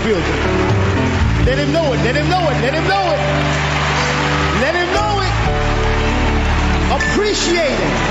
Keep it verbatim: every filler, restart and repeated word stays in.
building. Let him know it, let him know it, let him know it. Let him know it. Appreciate it.